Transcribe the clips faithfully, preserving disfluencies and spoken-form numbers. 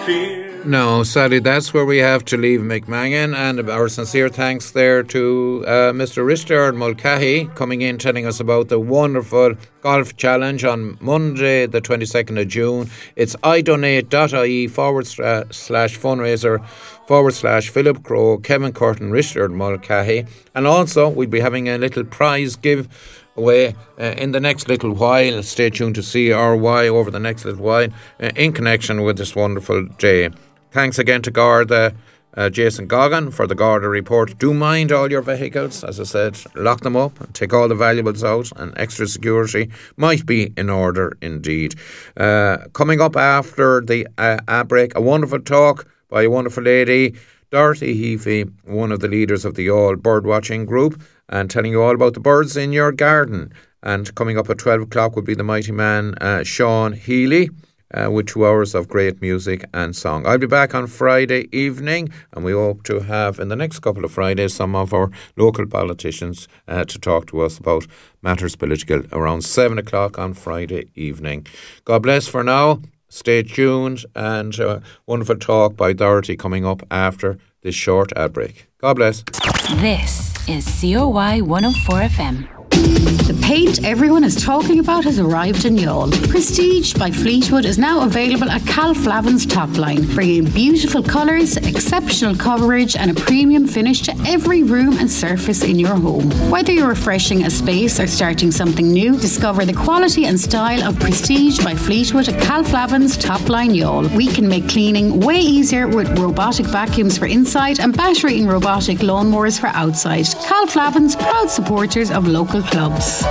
fear. No, sadly, that's where we have to leave McMangan, and our sincere thanks there to uh, Mister Richard Mulcahy coming in telling us about the wonderful golf challenge on Monday the twenty-second of June. It's idonate.ie forward slash fundraiser forward slash Philip Crowe, Kevin Curtin, Richard Mulcahy, and also we'll be having a little prize give away uh, in the next little while. Stay tuned to see our why over the next little while uh, in connection with this wonderful day. Thanks again to Garda, uh, Jason Goggin for the Garda report. Do mind all your vehicles, as I said, lock them up and take all the valuables out, and extra security might be in order indeed. Uh, coming up after the uh, ad break, a wonderful talk by a wonderful lady, Dorothy Heafy, one of the leaders of the All Birdwatching Group, and telling you all about the birds in your garden. And coming up at twelve o'clock will be the mighty man uh, Sean Healy, Uh, with two hours of great music and song. I'll be back on Friday evening, and we hope to have in the next couple of Fridays some of our local politicians uh, to talk to us about matters political around seven o'clock on Friday evening. God bless for now. Stay tuned, and uh, wonderful talk by Dorothy coming up after this short ad break. God bless. This is C O Y one oh four F M. The paint everyone is talking about has arrived in Youghal. Prestige by Fleetwood is now available at Cal Flavin's top line, bringing beautiful colours, exceptional coverage and a premium finish to every room and surface in your home. Whether you're refreshing a space or starting something new, discover the quality and style of Prestige by Fleetwood at Cal Flavin's top line Youghal. We can make cleaning way easier with robotic vacuums for inside and battery and robotic lawnmowers for outside. Cal Flavin's, proud supporters of local clubs.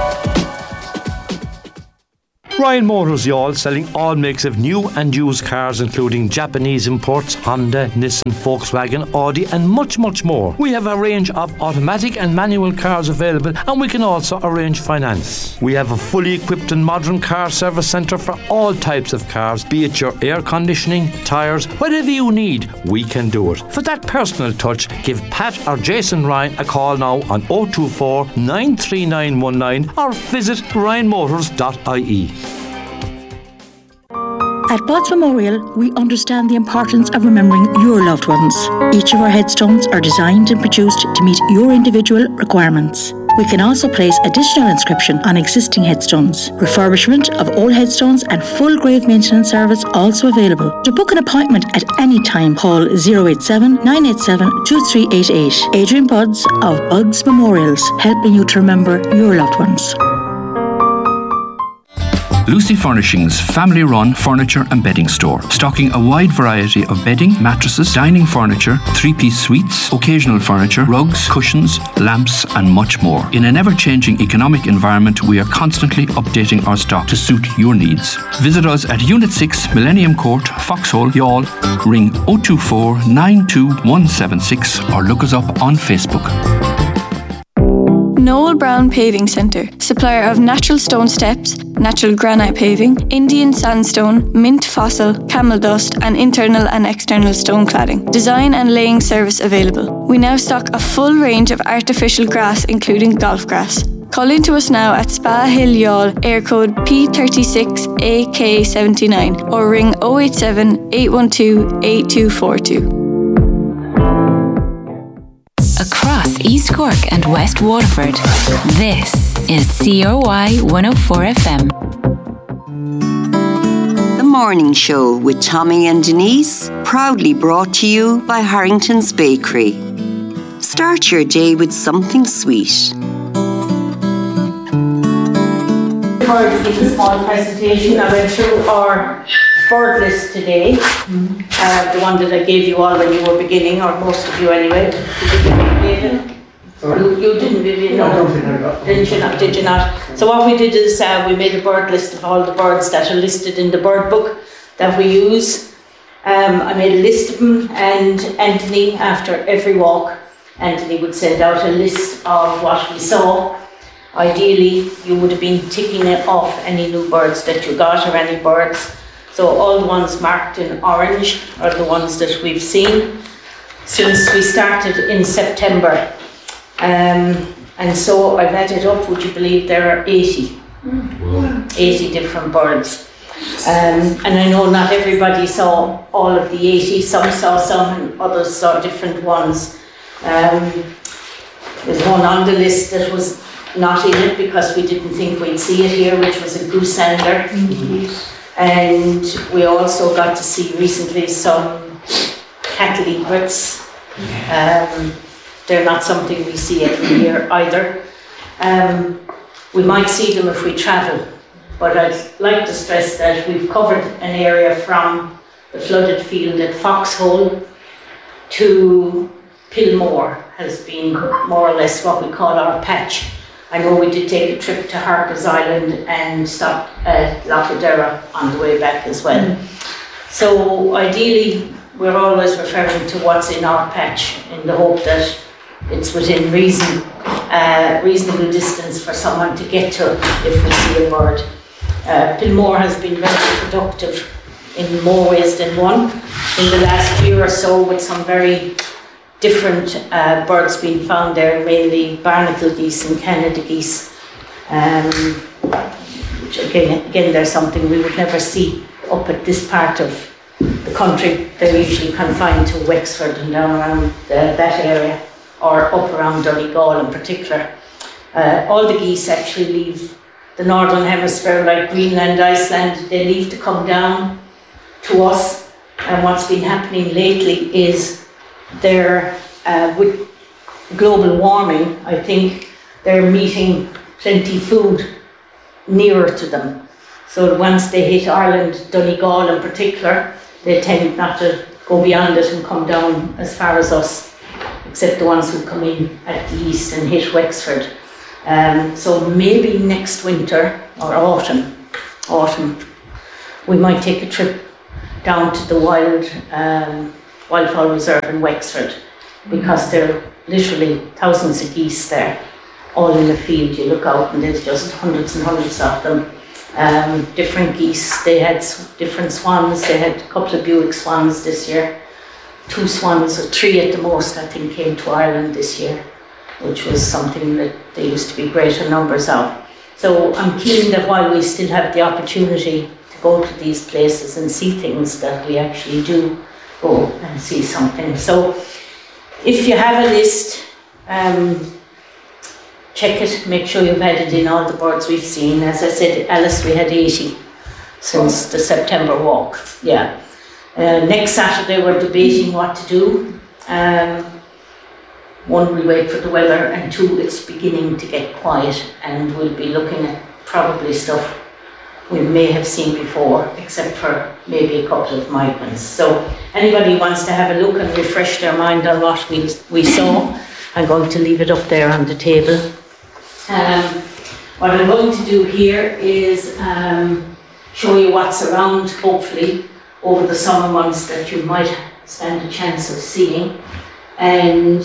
Ryan Motors Youghal, selling all makes of new and used cars, including Japanese imports, Honda, Nissan, Volkswagen, Audi and much, much more. We have a range of automatic and manual cars available, and we can also arrange finance. We have a fully equipped and modern car service centre for all types of cars, be it your air conditioning, tyres, whatever you need, we can do it. For that personal touch, give Pat or Jason Ryan a call now on oh two four, nine three nine one nine or visit ryan motors dot I E. At Bods Memorial, we understand the importance of remembering your loved ones. Each of our headstones are designed and produced to meet your individual requirements. We can also place additional inscription on existing headstones. Refurbishment of all headstones and full grave maintenance service also available. To book an appointment at any time, call oh eight seven, nine eight seven, two three eight eight. Adrian Buds of Buds Memorials, helping you to remember your loved ones. Lucy Furnishings family-run furniture and bedding store, stocking a wide variety of bedding, mattresses, dining furniture, three-piece suites, occasional furniture, rugs, cushions, lamps and much more. In an ever-changing economic environment, we are constantly updating our stock to suit your needs. Visit us at Unit six, Millennium Court, Foxhole, Youghal. Ring oh two four, nine two one seven six or look us up on Facebook. Noel Brown Paving Centre, supplier of natural stone steps, natural granite paving, Indian sandstone, mint fossil, camel dust and internal and external stone cladding. Design and laying service available. We now stock a full range of artificial grass including golf grass. Call in to us now at Spa Hill Youghal, air code P thirty-six A K seventy-nine or ring oh eight seven, eight one two, eight two four two. Across East Cork and West Waterford, this is C O Y one oh four F M. The Morning Show with Tommy and Denise, proudly brought to you by Harrington's Bakery. Start your day with something sweet. For to give a small presentation, I went through our bird list today, mm-hmm. uh, the one that I gave you all when you were beginning, or most of you anyway. Did you get it? You, you didn't, Vivian? No, no, no. Didn't you not? Did you not? So what we did is uh, we made a bird list of all the birds that are listed in the bird book that we use. Um, I made a list of them, and Anthony, after every walk, Anthony would send out a list of what we saw. Ideally, you would have been ticking it off any new birds that you got or any birds. So all the ones marked in orange are the ones that we've seen since we started in September. Um, and so I've added up, would you believe there are eighty, mm. eighty different birds. Um, and I know not everybody saw all of the eighty, some saw some and others saw different ones. Um, there's one on the list that was not in it because we didn't think we'd see it here, which was a goosander. Mm-hmm. And we also got to see recently some cattle egrets. Um, they're not something we see every year either. Um, we might see them if we travel, but I'd like to stress that we've covered an area from the flooded field at Foxhole to Pilmore has been more or less what we call our patch. I know we did take a trip to Harper's Island and stopped at Lochadera on the way back as well. Mm. So ideally, we're always referring to what's in our patch in the hope that it's within reason, uh, reasonable distance for someone to get to if we see a bird. Uh, Pilmore has been very productive in more ways than one in the last year or so, with some very different uh, birds being found there, mainly barnacle geese and Canada geese. Um, which again, again, there's something we would never see up at this part of the country. They're usually confined to Wexford and down around the, that area, or up around Donegal in particular. Uh, all the geese actually leave the northern hemisphere, like Greenland, Iceland. They leave to come down to us, and what's been happening lately is they're, uh, with global warming, I think they're meeting plenty food nearer to them. So once they hit Ireland, Donegal in particular, they tend not to go beyond it and come down as far as us, except the ones who come in at the east and hit Wexford. Um, so maybe next winter or autumn, autumn, we might take a trip down to the wild um, Wildfowl Reserve in Wexford, because there are literally thousands of geese there, all in the field. You look out and there's just hundreds and hundreds of them. Um, different geese. They had different swans. They had a couple of Buick swans this year. Two swans, or three at the most, I think, came to Ireland this year, which was something that there used to be greater numbers of. So I'm keen that while we still have the opportunity to go to these places and see things, that we actually do go and see something. So if you have a list, um, check it, make sure you've added in all the birds we've seen. As I said, Alice, we had eighty since the September walk. Yeah. Uh, next Saturday we're debating what to do. Um, one, we wait for the weather, and two, it's beginning to get quiet, and we'll be looking at probably stuff we may have seen before, except for maybe a couple of migrants. So anybody who wants to have a look and refresh their mind on what we, we saw, I'm going to leave it up there on the table. Um, what I'm going to do here is um, show you what's around, hopefully, over the summer months that you might stand a chance of seeing. And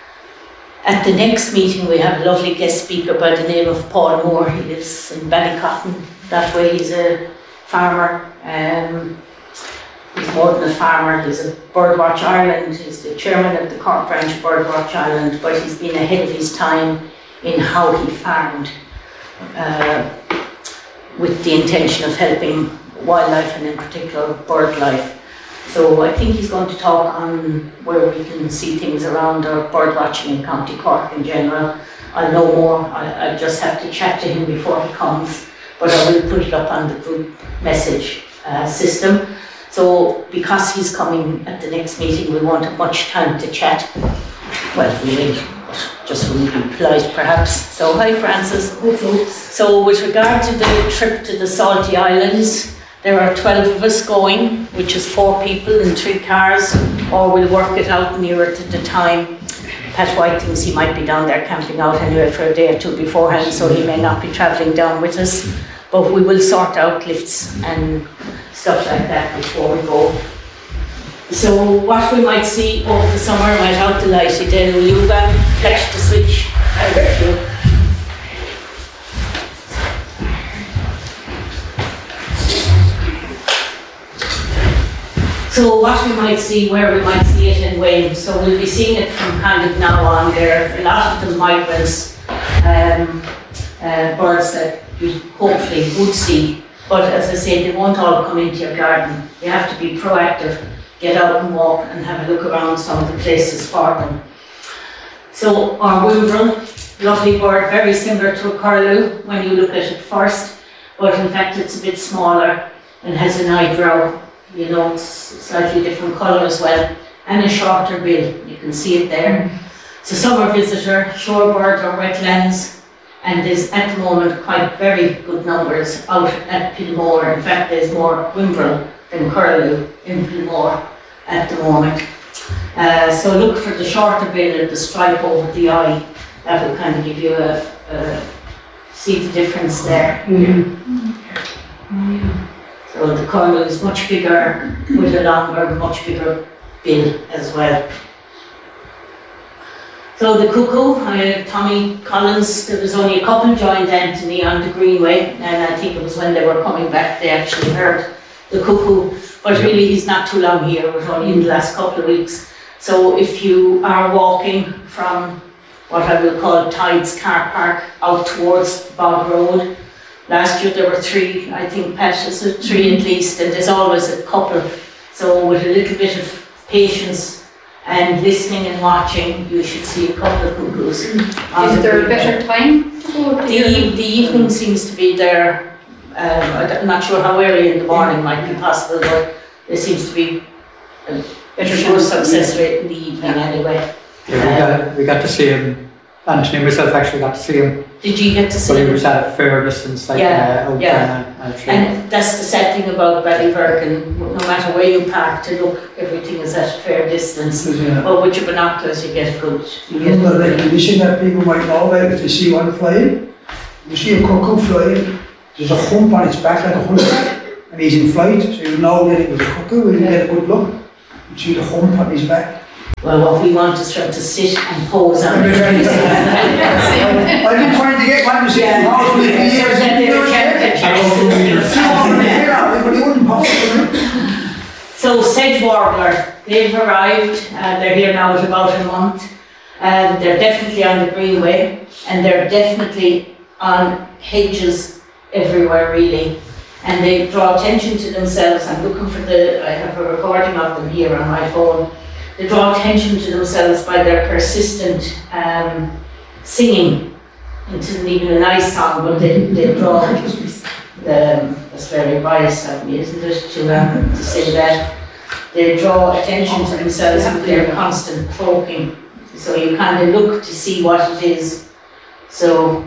at the next meeting we have a lovely guest speaker by the name of Paul Moore. He lives in Ballycotton. That way he's a farmer. Um, he's more than a farmer. He's a Birdwatch Ireland. He's the chairman of the Cork branch of Birdwatch Ireland, but he's been ahead of his time in how he farmed uh, with the intention of helping wildlife and in particular bird life. So I think he's going to talk on where we can see things around our bird watching in County Cork in general. I'll know more. I, I just have to chat to him before he comes, but I will put it up on the group message uh, system. So because he's coming at the next meeting, we won't have much time to chat. Well, we will, but just wouldn't be polite perhaps. So hi Francis. So with regard to the trip to the Salty Islands, there are twelve of us going, which is four people in three cars, or we'll work it out nearer to the time. Pat White thinks he might be down there camping out anyway for a day or two beforehand, so he may not be travelling down with us. But we will sort out lifts and stuff like that before we go. So what we might see over the summer, I might out the light again. Will you um, flash the switch? Thank you. So what we might see, where we might see it and when. So we'll be seeing it from kind of now on. There are a lot of the migrants, um, uh, birds that you hopefully would see But as I say, they won't all come into your garden. You have to be proactive, get out and walk and have a look around some of the places for them. So our Wimbrel, lovely bird, very similar to a curlew when you look at it first, but in fact it's a bit smaller and has an eyebrow, you know, it's slightly different colour as well, and a shorter bill, you can see it there. It's a summer visitor, shorebird or wetlands, and there's at the moment quite very good numbers out at Pilmore. In fact, there's more Wimbrel than curlew in Pilmore at the moment. Uh, so look for the shorter bill and the stripe over the eye. That will kind of give you a, a see the difference there. Mm-hmm. Mm-hmm. So the curlew is much bigger with a longer, much bigger bill as well. So the cuckoo, uh, Tommy Collins, there was only a couple joined Anthony on the Greenway, and I think it was when they were coming back they actually heard the cuckoo. But really he's not too long here, we're only in the last couple of weeks. So if you are walking from what I will call Tides Car Park out towards Bog Road, last year there were three, I think Pat is it three at least, and there's always a couple. So with a little bit of patience and listening and watching, you should see a couple of cuckoos. Is there a better time to go? The, the evening seems to be there. Um, I'm not sure how early in the morning might be possible, but there seems to be a better sure success rate in the evening anyway. Yeah, we, got, we got to see him. Anthony and myself actually got to see him. Did you get to see but him? But he was at a fair distance, like yeah, uh, out yeah. uh, And that's the sad thing about Ballyfergan. No matter where you park to look, everything is at a fair distance. Yeah. But with your binoculars, you get a good. You You get know a the good recognition that people might know about if they see one flying. You see a cuckoo flying, there's a hump on its back like a hunchback, and he's in flight, so you know that it was a cuckoo when you get a good look. You see the hump on his back. Well, what we want is for him to sit and pose on it. I've been trying to get one to sit in the house for years. So Sedge Warbler, they've arrived, uh, they're here now at about a month. Um, they're definitely on the Greenway, and they're definitely on hedges everywhere really. And they draw attention to themselves. I'm looking for the, I have a recording of them here on my phone. They draw attention to themselves by their persistent um, singing. It isn't even a nice song, but they, they draw, um, that's very biased of me, isn't it, to, um, to say that. They draw attention to themselves with their constant croaking. So you kind of look to see what it is. So,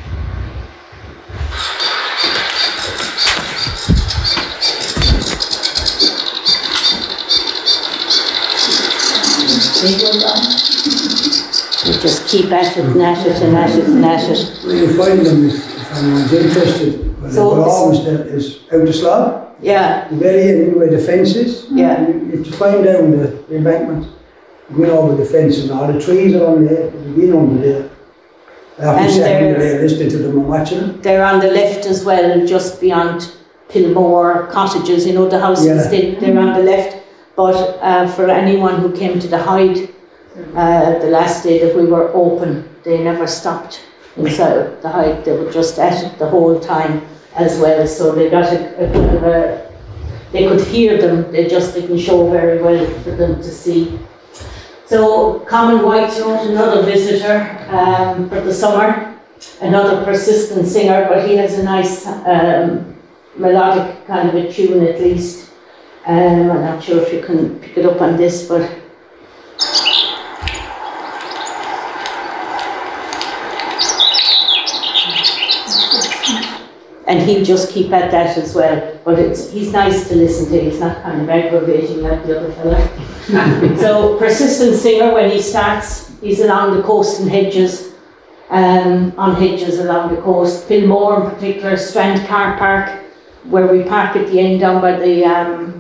you just keep at it and at it and at it and at it. Where you find them if, if anyone's interested. But So so always there is out the slab. Yeah. The very end where the fence is. Yeah. You, you have to climb down the, the embankment, going over the fence, and all the trees are on there. You've been under there. I have to And sit under they're- there listening to them and watching them. They're on the left as well, just beyond Pilmore cottages, you know, the houses, Yeah. they, they're on the left. But uh, for anyone who came to the Hyde, uh, the last day that we were open, they never stopped inside the Hyde. They were just at it the whole time as well. So they got a, a bit of a, they could hear them, they just didn't show very well for them to see. So common whitethroat, another visitor um, for the summer, another persistent singer, but he has a nice um, melodic kind of a tune at least. Um, I'm not sure if you can pick it up on this, but and he'll just keep at that as well. But it's he's nice to listen to. He's not kind of aggravating like the other fella. So persistent singer, when he starts, he's along the coast and hedges, um, on hedges along the coast. Pilmore in particular, Strand Car Park, where we park at the end down by the um,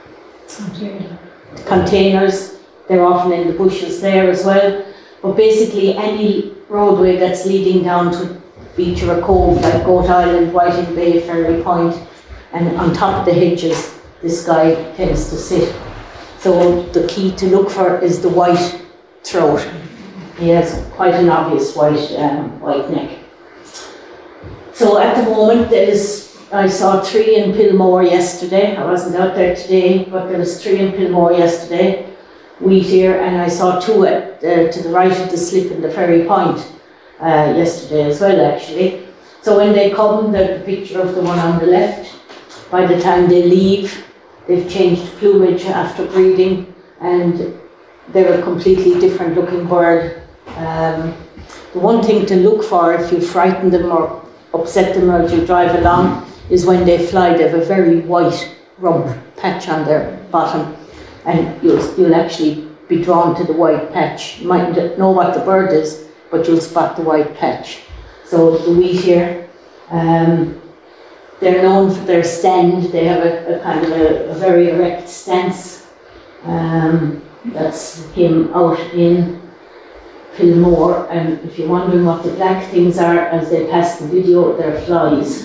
containers. They're often in the bushes there as well. But basically any roadway that's leading down to beach or a cove like Goat Island, Whiting Bay, Ferry Point, and on top of the hedges this guy tends to sit. So the key to look for is the white throat. He has quite an obvious white um, white neck. So at the moment there is I saw three in Pilmore yesterday. I wasn't out there today, but there was three in Pilmore yesterday, wheat ear, and I saw two at, uh, to the right of the slip in the Ferry Point uh, yesterday as well, actually. So when they come, there's the picture of the one on the left. By the time they leave, they've changed plumage after breeding, and they're a completely different looking bird. Um, the one thing to look for if you frighten them or upset them as you drive along is when they fly, they have a very white rump patch on their bottom, and you'll, you'll actually be drawn to the white patch. You mightn't know what the bird is, but you'll spot the white patch. So the wheat here, um, they're known for their stand. They have a, a kind of a, a very erect stance. Um, that's him out in Pilmore, and if you're wondering what the black things are as they pass the video, they're flies.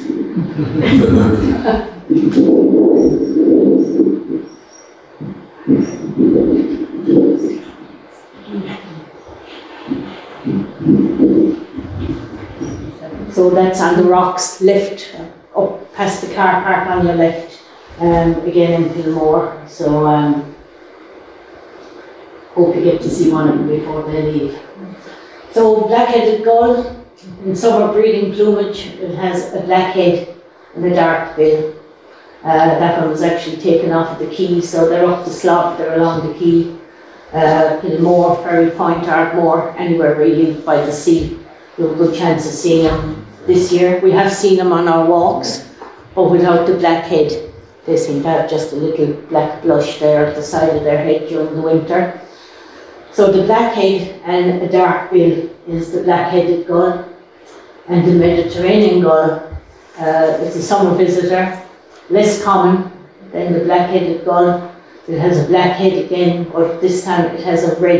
So that's on the rocks, left, up past the car park on your left, um, again in Pilmore. So um, hope you get to see one of them before they leave. So black-headed gull, in summer breeding plumage, it has a black head and a dark bill. Uh, that one was actually taken off of the quay, so they're up the slot, they're along the quay. Uh, Pilmore, Ferry Point, Ardmore, anywhere really by the sea. You have a good chance of seeing them this year. We have seen them on our walks, but without the black head. They seem to have just a little black blush there at the side of their head during the winter. So the blackhead and a dark bill is the black-headed gull, and the Mediterranean gull uh, is a summer visitor, less common than the black-headed gull. It has a black head again, but this time it has a red